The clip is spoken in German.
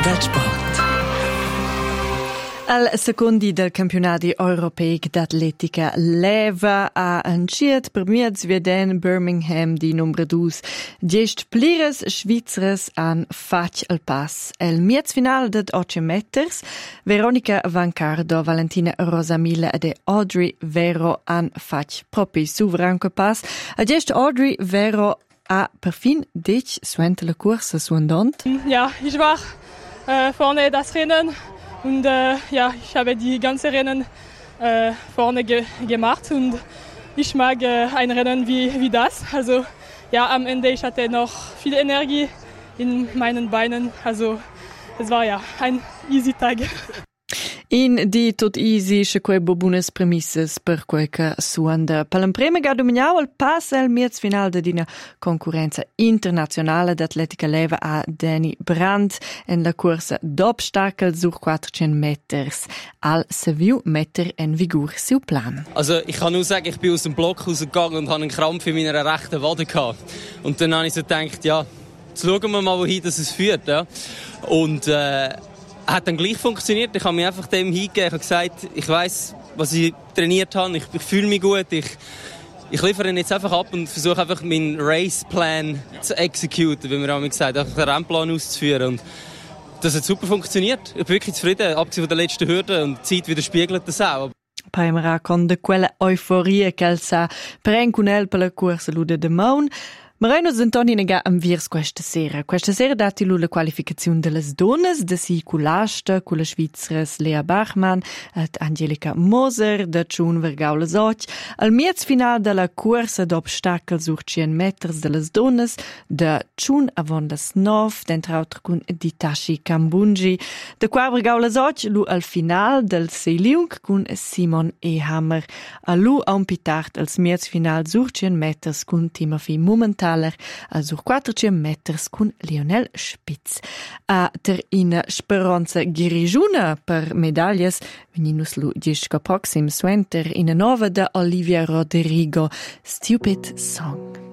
Weltsport. Al secondi del campionati europei d'atletica leva a anciet per miez vieden Birmingham di numero 2. Gest plires Schweizers an fac al pass. El miez final de 8 meters, Veronica Vancardo, Valentina Rosamila de Audrey Vero an fac propi suvranco pass. A gest Audrey Vero a perfin dich suente la corsa suandont. Ja, ich war vorne das Rennen. Und ich habe die ganze Rennen vorne gemacht und ich mag ein Rennen wie das. Also ja, am Ende ich hatte noch viel Energie in meinen Beinen. Also es war ja ein easy Tag. In di tot easy sche quei buonas premisses per quei che suanda. Per l'emprema ga dominiau al passa al miez final de dina concorrenza internazionale d'atletica leva a Danny Brandt en la corsa d'obstakel sur 400 meters. Al Seviu metter en Vigur siu plan. Also ich kann nur sagen, ich bin aus dem Block rausgegangen und habe einen Krampf in meiner rechten Wade gehabt. Und dann habe ich so gedacht, ja, jetzt schauen wir mal, wohin das führt. Ja. Und hat dann gleich funktioniert. Ich habe mich einfach dem hingegeben. Ich habe gesagt, ich weiss, was ich trainiert habe. Ich fühle mich gut. Ich liefere ihn jetzt einfach ab und versuche einfach meinen Raceplan zu executen, wie wir auch gesagt haben, einfach den Rennplan auszuführen. Und das hat super funktioniert. Ich bin wirklich zufrieden, abgesehen von der letzten Hürde. Und die Zeit widerspiegelt das auch. Paimera con de quella euforia che sa pren con el per la corsa lude de Maun. Marino Zentoni nega am virs questa sera. Questa sera dati lu la qualificazione delle donnes, de si culasta, con la Schweizeres Lea Bachmann, et Angelica Moser, de Tschun Vergaula Soch, al miez final della corsa d'obstakel sur 100 meters delle donnes, de Tschun avon das 9, d'entrautre con Ditashi Kambunji, de qua Vergaula Soch, lu al final del Seiliung con Simon Ehammer, a lu a un pitart als miez final sur 100 meters con Timothy Momentan sur 400 meters con Lionel Spitz. A ter in speranza guerigiuna per medaglias, veninus lu disco proxim suenter in a nova da Olivia Rodrigo, Stupid Song.